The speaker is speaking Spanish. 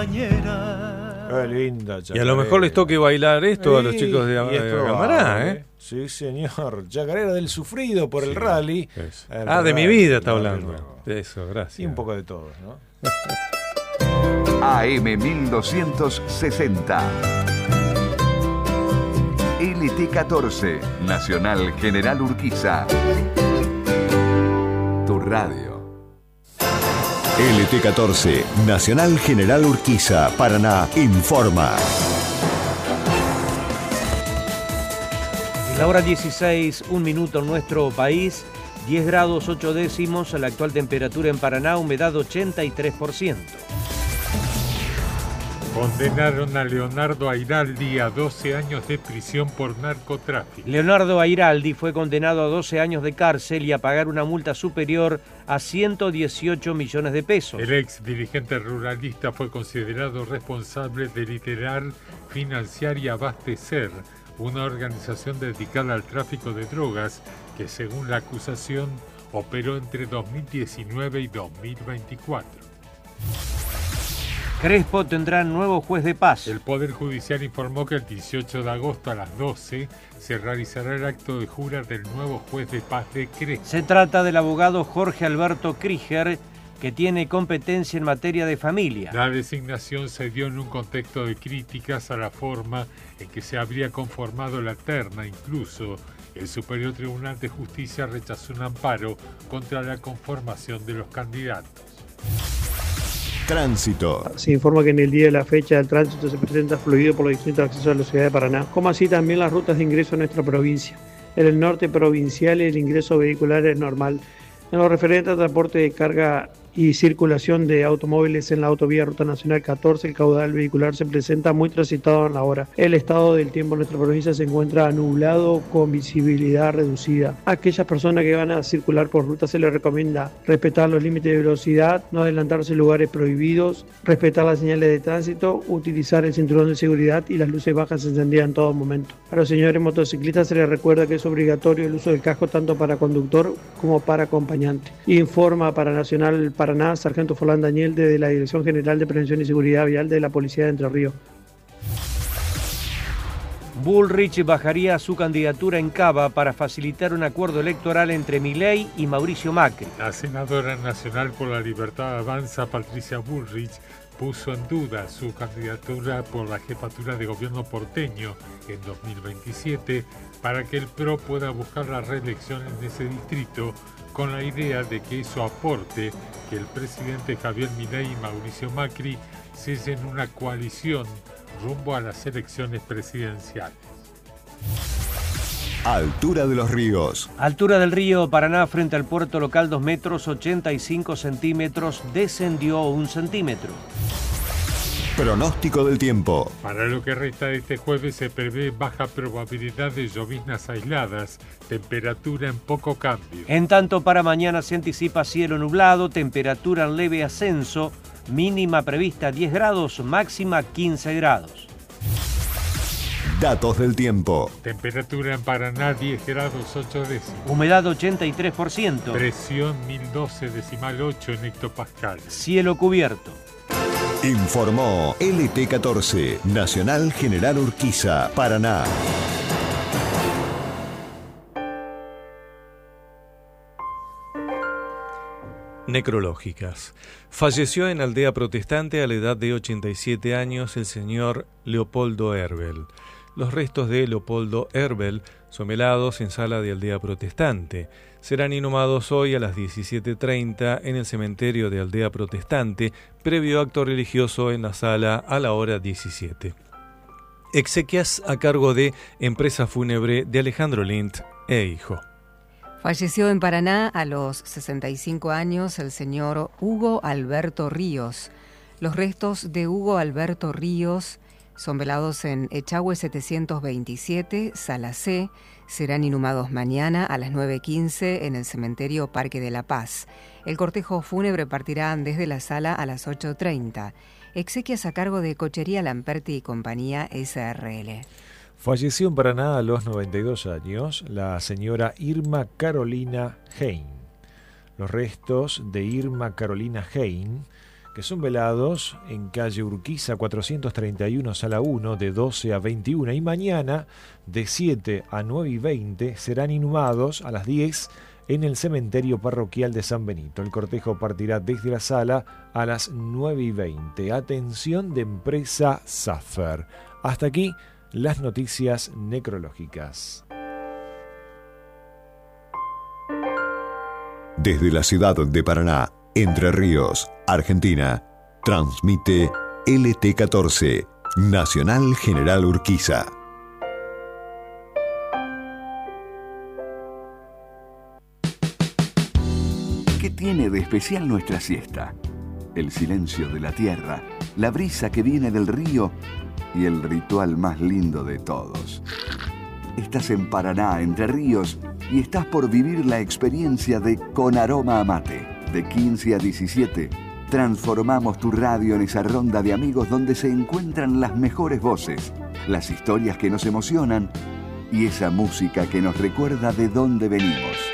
Qué linda chacarera. Y a lo mejor les toque bailar esto a los chicos de Gamaná, ¿eh? Sí, señor. Chacarera del sufrido por el rally. De mi vida está hablando. Eso, gracias. Y un poco de todos, ¿no? AM 1260. LT14, Nacional General Urquiza. Tu radio. LT14, Nacional General Urquiza, Paraná, informa. La hora 16, 1 minuto en nuestro país, 10 grados 8 décimos, la actual temperatura en Paraná, humedad 83%. Condenaron a Leonardo Airaldi a 12 años de prisión por narcotráfico. Leonardo Airaldi fue condenado a 12 años de cárcel y a pagar una multa superior a 118 millones de pesos. El ex dirigente ruralista fue considerado responsable de liderar, financiar y abastecer una organización dedicada al tráfico de drogas que, según la acusación, operó entre 2019 y 2024. Crespo tendrá nuevo juez de paz. El Poder Judicial informó que el 18 de agosto a las 12 se realizará el acto de jura del nuevo juez de paz de Crespo. Se trata del abogado Jorge Alberto Krieger, que tiene competencia en materia de familia. La designación se dio en un contexto de críticas a la forma en que se habría conformado la terna. Incluso el Superior Tribunal de Justicia rechazó un amparo contra la conformación de los candidatos. Tránsito. Se informa que en el día de la fecha el tránsito se presenta fluido por los distintos accesos a la ciudad de Paraná, como así también las rutas de ingreso a nuestra provincia. En el norte provincial el ingreso vehicular es normal. En lo referente al transporte de carga y circulación de automóviles en la autovía Ruta Nacional 14, el caudal vehicular se presenta muy transitado en la hora. El estado del tiempo en nuestra provincia se encuentra nublado con visibilidad reducida. A aquellas personas que van a circular por ruta se les recomienda respetar los límites de velocidad, no adelantarse en lugares prohibidos, respetar las señales de tránsito, utilizar el cinturón de seguridad y las luces bajas encendidas en todo momento. A los señores motociclistas se les recuerda que es obligatorio el uso del casco tanto para conductor como para acompañante. Informa para Nacional Paraná, Sargento Forlán Daniel, desde la Dirección General de Prevención y Seguridad Vial de la Policía de Entre Ríos. Bullrich bajaría su candidatura en Cava para facilitar un acuerdo electoral entre Milei y Mauricio Macri. La senadora nacional por la Libertad Avanza, Patricia Bullrich, puso en duda su candidatura por la jefatura de gobierno porteño en 2027 para que el PRO pueda buscar la reelección en ese distrito, con la idea de que eso aporte que el presidente Javier Milei y Mauricio Macri sellen una coalición rumbo a las elecciones presidenciales. Altura de los ríos. Altura del río Paraná frente al puerto local 2 metros 85 centímetros, descendió 1 centímetro. Pronóstico del tiempo. Para lo que resta de este jueves se prevé baja probabilidad de lloviznas aisladas, temperatura en poco cambio. En tanto, para mañana se anticipa cielo nublado, temperatura en leve ascenso, mínima prevista 10 grados, máxima 15 grados. Datos del tiempo. Temperatura en Paraná 10 grados 8 décimos. Humedad 83%. Presión 1012,8 en hectopascal. Cielo cubierto. Informó LT14, Nacional General Urquiza, Paraná. Necrológicas. Falleció en Aldea Protestante a la edad de 87 años el señor Leopoldo Herbel. Los restos de Leopoldo Herbel son velados en sala de Aldea Protestante. Serán inhumados hoy a las 17:30 en el cementerio de Aldea Protestante, previo acto religioso en la sala a la hora 17. Exequias a cargo de Empresa Fúnebre de Alejandro Lint e hijo. Falleció en Paraná a los 65 años el señor Hugo Alberto Ríos. Los restos de Hugo Alberto Ríos son velados en Echagüe 727, Sala C. Serán inhumados mañana a las 9:15 en el cementerio Parque de la Paz. El cortejo fúnebre partirá desde la sala a las 8:30. Exequias a cargo de Cochería Lamperti y Compañía S.R.L. Falleció en Paraná a los 92 años la señora Irma Carolina Hein. Los restos de Irma Carolina Hein que son velados en calle Urquiza 431, sala 1, de 12 a 21. Y mañana, de 7 a 9 y 20, serán inhumados a las 10 en el cementerio parroquial de San Benito. El cortejo partirá desde la sala a las 9 y 20. Atención de empresa Safer. Hasta aquí las noticias necrológicas. Desde la ciudad de Paraná, Entre Ríos, Argentina, transmite LT14, Nacional General Urquiza. ¿Qué tiene de especial nuestra siesta? El silencio de la tierra, la brisa que viene del río y el ritual más lindo de todos. Estás en Paraná, Entre Ríos, y estás por vivir la experiencia de Con Aroma a Mate. De 15 a 17, transformamos tu radio en esa ronda de amigos donde se encuentran las mejores voces, las historias que nos emocionan y esa música que nos recuerda de dónde venimos.